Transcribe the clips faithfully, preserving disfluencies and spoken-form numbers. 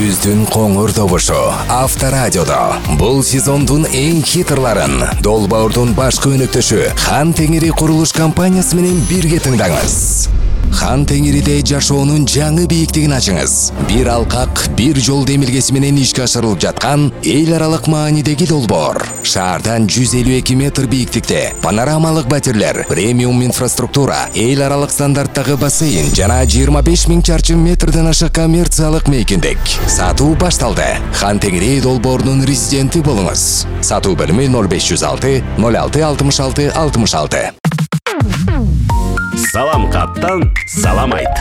күздүн коңур добушу Авторадиодо. Бул сезондун эң хитрларын Долбоордун башкы өнөктөшү Хан Теңири курулуш компаниясы менен бирге тыңдаңыз. Хан Теңириде жашоонун жаңы бийиктигин ачыңыз. Бир алкак, бир жол демилгеси менен ишке ашырылып жаткан эл аралык маанидеги долбоор. Шаардан жүз элүү эки метр бийиктикте панорамалык батирлер, премиум инфраструктура, эл аралык стандарттагы бассейн жана жыйырма беш миң чарчы метрден ашык коммерциялык мейкиндик. Сатуу башталды. Хан Теңири долбоорунун резиденти болуңуз. Сатуу бөлүмү ноль беш жүз алты ноль алты алтымыш алты алтымыш алты. Салам каптан, салам айт.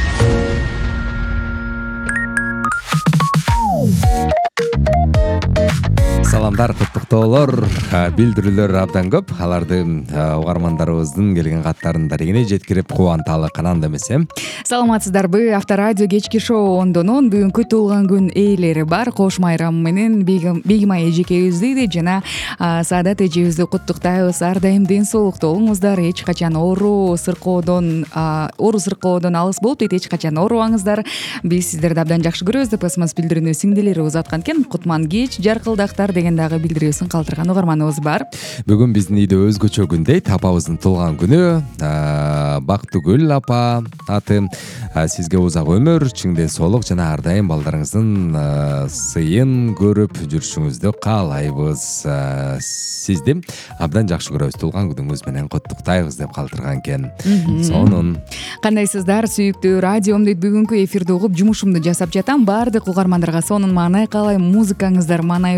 Саламдар, куттуктоолор, билдирүүлөр абдан көп. Аларды угармандарыбыздын келген каттарын дарегине жеткирип кубанталы кананда эмесе. Саламатсыздарбы? Авторадио кечки шоу ондонун бүгүнкү туулган күн ээлери бар. Кош майрам менен Бегимай эжекебизди жана Саадат эжебизди куттуктайбыз. Ар дайым ден соолукта болуңуздар. Эч качан оору сыркоодон, оору сыркоодон алыс болуп дейт. Эч качан оорубаңыздар. Биз сиздерди абдан жакшы көрөбүз деп эсмас билдирүүнү сиңдилери узаткан экен. Кутман кеч, жаркылдактар деген дагы билдирүүсүн калтырган угарманыбыз бар. Бүгүн биздин үйдө өзгөчө күн дейт. Апабыздын туулган күнү. Бактыгүл апа аты. Сизге узак өмүр, чың ден соолук жана ар дайым балдарыңыздын сыйын көрүп жүрүшүңүздү каалайбыз. Сизди абдан жакшы көрөбүз. Туулган күнүңүз менен куттуктайбыз деп калтырган экен. Сонун. Кандайсыздар, сүйүктүү радиом дейт. Бүгүнкү эфирди угуп жумушумду жасап жатам. Баардык угармандарга сонун маанай каалайм. Музыкаңыздар маанай